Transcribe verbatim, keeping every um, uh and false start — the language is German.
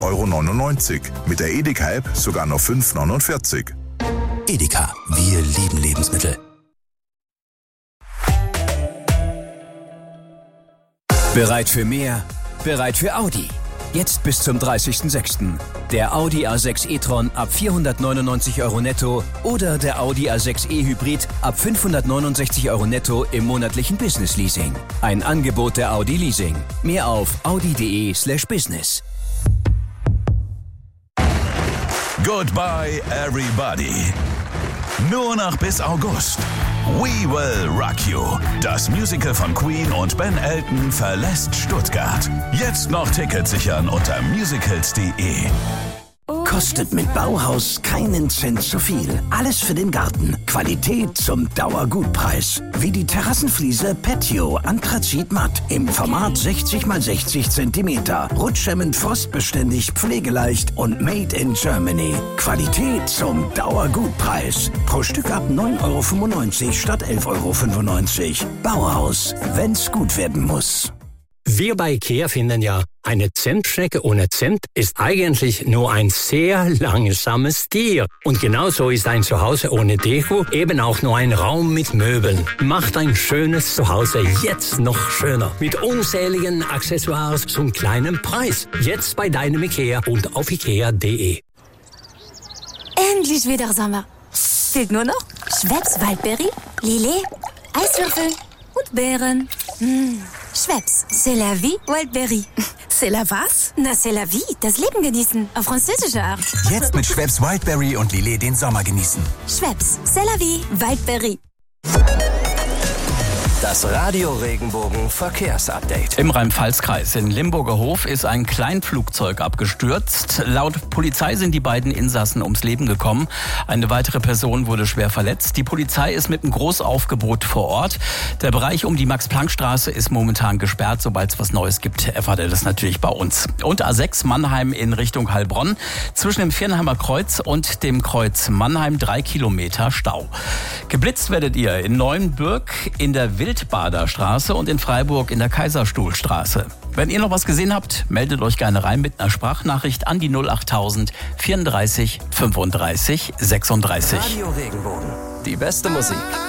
Euro neunundneunzig. Mit der Edeka App sogar noch fünf Euro neunundvierzig. Edeka, wir lieben Lebensmittel. Bereit für mehr? Bereit für Audi. Jetzt bis zum dreißigsten sechsten Der Audi A sechs e-tron ab vierhundertneunundneunzig Euro netto oder der Audi A sechs e Hybrid ab fünfhundertneunundsechzig Euro netto im monatlichen Business Leasing. Ein Angebot der Audi Leasing. Mehr auf audi.de slash business. Goodbye everybody. Nur noch bis August. We Will Rock You. Das Musical von Queen und Ben Elton verlässt Stuttgart. Jetzt noch Tickets sichern unter musicals punkt de. Kostet mit Bauhaus keinen Cent zu viel. Alles für den Garten. Qualität zum Dauergutpreis. Wie die Terrassenfliese Patio Anthrazit Matt im Format sechzig mal sechzig Zentimeter. Rutschhemmend, frostbeständig, pflegeleicht und made in Germany. Qualität zum Dauergutpreis. Pro Stück ab neun Euro fünfundneunzig statt elf Euro fünfundneunzig. Bauhaus, wenn's gut werden muss. Wir bei IKEA finden ja, eine Zentschnecke ohne Cent ist eigentlich nur ein sehr langsames Tier. Und genauso ist ein Zuhause ohne Deko eben auch nur ein Raum mit Möbeln. Macht ein schönes Zuhause jetzt noch schöner. Mit unzähligen Accessoires zum kleinen Preis. Jetzt bei deinem IKEA und auf ikea punkt de. Endlich wieder Sommer. Fehlt nur noch Schweppes Waldberry, Lillet, Eiswürfel und Beeren. Mmh. Schweppes, c'est la vie, Wildberry. C'est la was? Na, c'est la vie, das Leben genießen, auf französische Art. Jetzt mit Schweppes Wildberry und Lillet den Sommer genießen. Schweppes, c'est la vie, Wildberry. Das Radio Regenbogen Verkehrsupdate. Im Rhein-Pfalz-Kreis in Limburger Hof ist ein Kleinflugzeug abgestürzt. Laut Polizei sind die beiden Insassen ums Leben gekommen. Eine weitere Person wurde schwer verletzt. Die Polizei ist mit einem Großaufgebot vor Ort. Der Bereich um die Max-Planck-Straße ist momentan gesperrt. Sobald es was Neues gibt, erfahrt ihr das natürlich bei uns. Und A sechs Mannheim in Richtung Heilbronn. Zwischen dem Viernheimer Kreuz und dem Kreuz Mannheim drei Kilometer Stau. Geblitzt werdet ihr in Neuenbürg, in der Wildbaderstraße und in Freiburg in der Kaiserstuhlstraße. Wenn ihr noch was gesehen habt, meldet euch gerne rein mit einer Sprachnachricht an die null achttausend vierunddreißig fünfunddreißig sechsunddreißig. Radio Regenbogen. Die beste Musik.